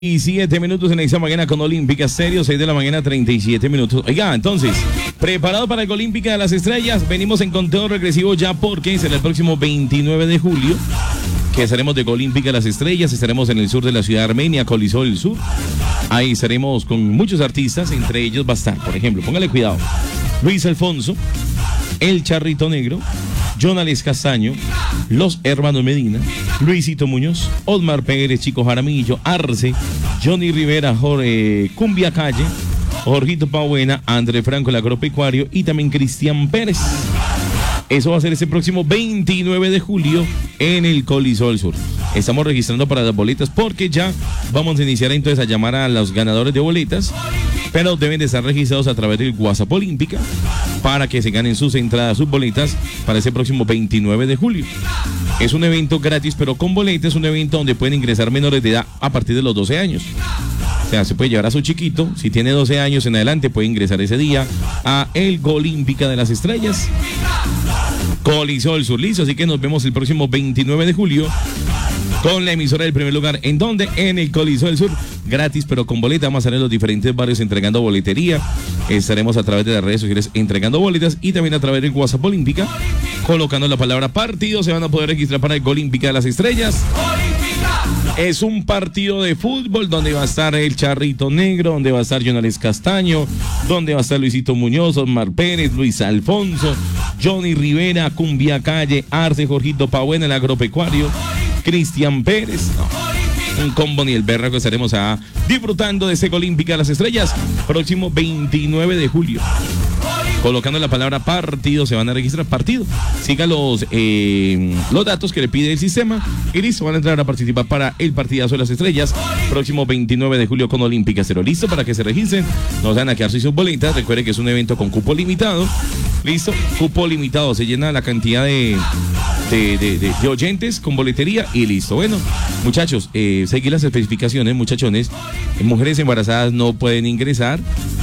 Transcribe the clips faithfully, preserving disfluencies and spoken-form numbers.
Y siete minutos en esta mañana con Olímpica Stereo, seis de la mañana, treinta y siete minutos. Oiga, entonces, preparado para el Olímpica de las Estrellas, venimos en conteo regresivo ya porque será el próximo veintinueve de julio, que estaremos de Olímpica de las Estrellas, estaremos en el sur de la ciudad de Armenia, Coliseo del Sur. Ahí estaremos con muchos artistas, entre ellos va a estar, por ejemplo, póngale cuidado, Luis Alfonso, El Charrito Negro, Jonales Castaño, Los Hermanos Medina, Luisito Muñoz, Osmar Pérez, Chico Jaramillo, Arce, Johnny Rivera, Jorge, Cumbia Calle, Jorgito Pauena, André Franco, el agropecuario y también Cristian Pérez. Eso va a ser este próximo veintinueve de julio en el Coliseo del Sur. Estamos registrando para las boletas porque ya vamos a iniciar entonces a llamar a los ganadores de boletas, pero deben de estar registrados a través del WhatsApp Olímpica para que se ganen sus entradas, sus boletas para ese próximo veintinueve de julio. Es un evento gratis, pero con boletas, es un evento donde pueden ingresar menores de edad a partir de los doce años. O sea, se puede llevar a su chiquito, si tiene doce años en adelante puede ingresar ese día a el Olímpica de las Estrellas, Coliseo del Sur, listo, así que nos vemos el próximo veintinueve de julio con la emisora del primer lugar. ¿En dónde? En el Coliseo del Sur, gratis pero con boleta. Vamos a estar en los diferentes barrios entregando boletería. Estaremos a través de las redes sociales entregando boletas y también a través del WhatsApp Olímpica, colocando la palabra partido. Se van a poder registrar para el Olímpica de las Estrellas. Es un partido de fútbol donde va a estar El Charrito Negro, donde va a estar Jonales Castaño, donde va a estar Luisito Muñoz, Osmar Pérez, Luis Alfonso, Johnny Rivera, Cumbia Calle, Arce, Jorgito Pauena, el agropecuario, Cristian Pérez. No, un combo ni el berraco. Estaremos a, disfrutando de ese Olímpica de las Estrellas próximo veintinueve de julio. Colocando la palabra partido, se van a registrar partido. Siga los, eh, los datos que le pide el sistema y listo, van a entrar a participar para el partidazo de las estrellas próximo veintinueve de julio con Olímpica Cero. Listo, para que se registren, no van a quedar sin sus boletas. Recuerde que es un evento con cupo limitado. Listo, cupo limitado, se llena la cantidad de, de, de, de, de oyentes con boletería y listo. Bueno, muchachos, eh, seguir las especificaciones, muchachones. Mujeres embarazadas no pueden ingresar,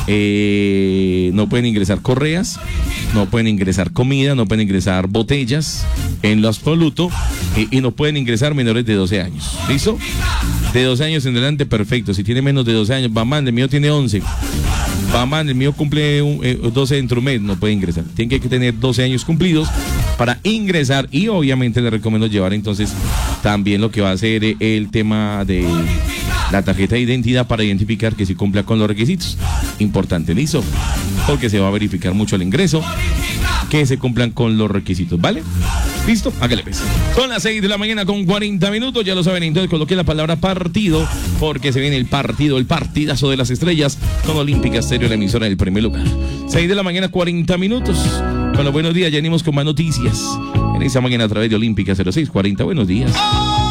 eh, no pueden ingresar correas, no pueden ingresar comida, no pueden ingresar botellas en lo absoluto, eh, y no pueden ingresar menores de doce años. ¿Listo? De doce años en adelante, perfecto. Si tiene menos de doce años, Bamán, el mío tiene once. Bamán, el mío cumple un, eh, doce dentro de un mes, no puede ingresar. Tiene que tener doce años cumplidos para ingresar y obviamente le recomiendo llevar entonces también lo que va a ser eh, el tema de la tarjeta de identidad para identificar que sí cumpla con los requisitos. Importante, ¿listo? Porque se va a verificar mucho el ingreso, que se cumplan con los requisitos, ¿vale? ¿Listo? Hágale pues. Son las seis de la mañana con cuarenta minutos, ya lo saben, entonces coloqué la palabra partido, porque se viene el partido, el partidazo de las estrellas, con Olímpica Stereo, la emisora del primer lugar. seis de la mañana, cuarenta minutos. Bueno, buenos días, ya venimos con más noticias en esta mañana a través de Olímpica cero seis cuarenta. Buenos días.